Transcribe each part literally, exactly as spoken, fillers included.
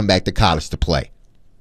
back to college to play.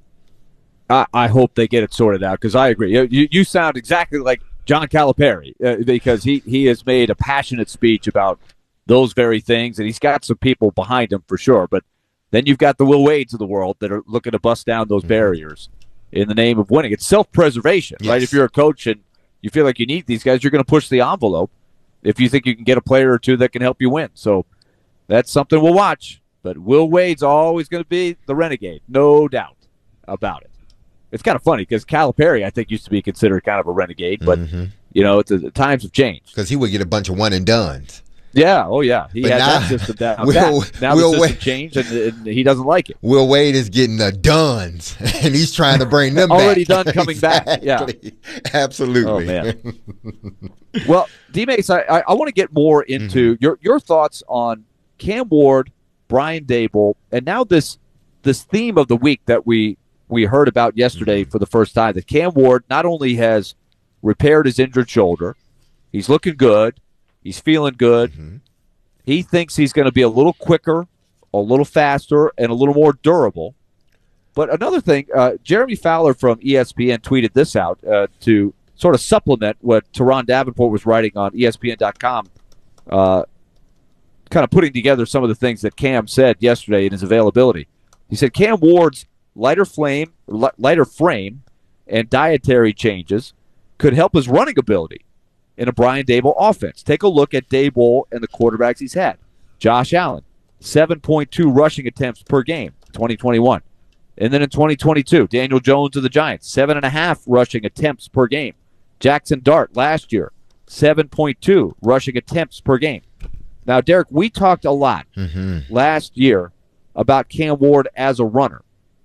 I, I hope they get it sorted out because I agree. You, you sound exactly like John Calipari uh, because he, he has made a passionate speech about those very things, and he's got some people behind him for sure. But then you've got the Will Wades of the world that are looking to bust down those mm-hmm. barriers in the name of winning. It's self-preservation, yes. right? If you're a coach and you feel like you need these guys, you're going to push the envelope if you think you can get a player or two that can help you win. So that's something we'll watch. But Will Wade's always going to be the renegade, no doubt about it. It's kind of funny because Calipari, I think, used to be considered kind of a renegade, but, mm-hmm. you know, it's, the times have changed. Because he would get a bunch of one-and-dones. Yeah, oh, yeah. He but had now, that system down. Will, now Will the system Wade, changed, and, and he doesn't like it. Will Wade is getting the duns, and he's trying to bring them Already back. Already done coming exactly. back. Yeah. Absolutely. Oh, man. Well, D-Mace, I, I, I want to get more into mm-hmm. your, your thoughts on Cam Ward, Brian Daboll, and now this this theme of the week that we – we heard about yesterday for the first time, that Cam Ward not only has repaired his injured shoulder, he's looking good, he's feeling good, mm-hmm. he thinks he's going to be a little quicker, a little faster, and a little more durable. But another thing, uh, Jeremy Fowler from E S P N tweeted this out uh, to sort of supplement what Teron Davenport was writing on E S P N dot com, uh, kind of putting together some of the things that Cam said yesterday in his availability. He said Cam Ward's lighter flame, lighter frame, and dietary changes could help his running ability in a Brian Daboll offense. Take a look at Daboll and the quarterbacks he's had. Josh Allen, seven point two rushing attempts per game, twenty twenty-one. And then in twenty twenty-two, Daniel Jones of the Giants, seven and a half rushing attempts per game. Jackson Dart last year, seven point two rushing attempts per game. Now, Derek, we talked a lot mm-hmm. last year about Cam Ward as a runner.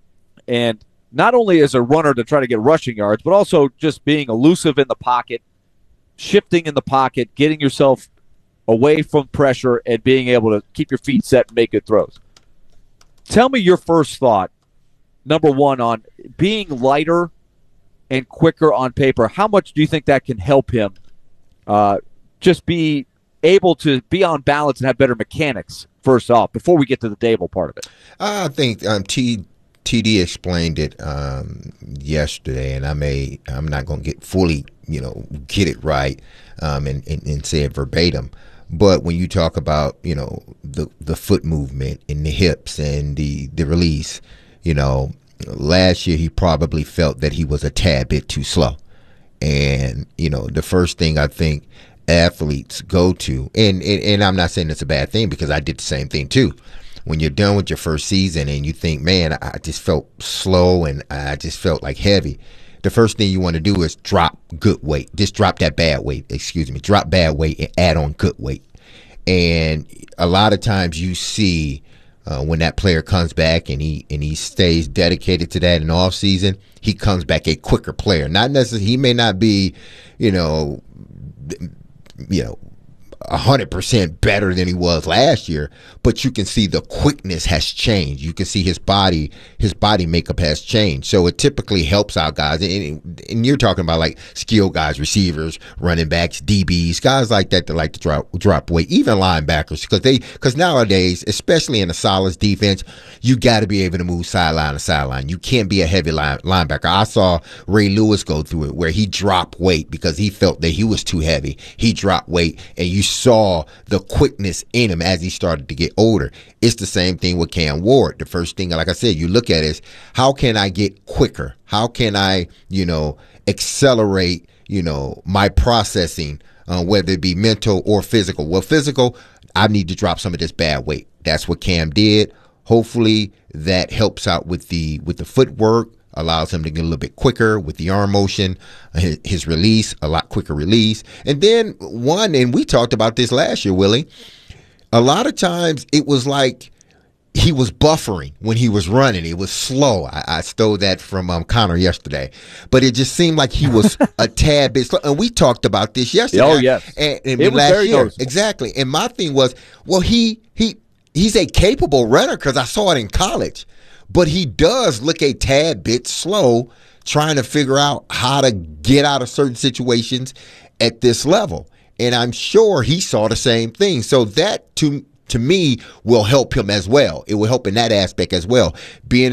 And not only as a runner to try to get rushing yards, but also just being elusive in the pocket, shifting in the pocket, getting yourself away from pressure, and being able to keep your feet set and make good throws. Tell me your first thought, number one, on being lighter and quicker on paper. How much do you think that can help him uh, just be able to be on balance and have better mechanics, first off, before we get to the Daboll part of it? I think um, T. T D explained it um, yesterday, and I may I'm not going to get fully, you know, get it right um, and, and, and say it verbatim. But when you talk about, you know, the the foot movement and the hips and the the release, you know, last year he probably felt that he was a tad bit too slow, and you know, the first thing I think athletes go to, and and, and I'm not saying it's a bad thing because I did the same thing too. When you're done with your first season and you think, man, I just felt slow and I just felt like heavy, the first thing you want to do is drop good weight. Just drop that bad weight, excuse me, drop bad weight and add on good weight. And a lot of times you see uh, when that player comes back and he and he stays dedicated to that in the off season, he comes back a quicker player. Not necessarily, he may not be, you know, you know, one hundred percent better than he was last year, but you can see the quickness has changed. You can see his body, his body makeup has changed. So it typically helps out guys. And, and you're talking about like skill guys, receivers, running backs, D Bs, guys like that that like to drop drop weight, even linebackers, because they because nowadays, especially in a solid defense, you got to be able to move sideline to sideline. You can't be a heavy line, linebacker. I saw Ray Lewis go through it where he dropped weight because he felt that he was too heavy. He dropped weight, and you saw the quickness in him as he started to get older. It's the same thing with Cam Ward. The first thing, like I said, you look at is how can I get quicker? How can I, you know, accelerate, you know, my processing, uh, whether it be mental or physical. Well, physical, I need to drop some of this bad weight. That's what Cam did. Hopefully that helps out with the with the footwork, allows him to get a little bit quicker with the arm motion, his, his release, a lot quicker release. And then one, and we talked about this last year, Willie, a lot of times it was like he was buffering when he was running. It was slow. I, I stole that from um, Connor yesterday. But it just seemed like he was a tad bit slow. And we talked about this yesterday. Oh, yes. And, and it was last very year. noticeable. Exactly. And my thing was, well, he he he's a capable runner because I saw it in college. But he does look a tad bit slow trying to figure out how to get out of certain situations at this level. And I'm sure he saw the same thing. So that, to to me, will help him as well. It will help in that aspect as well. Being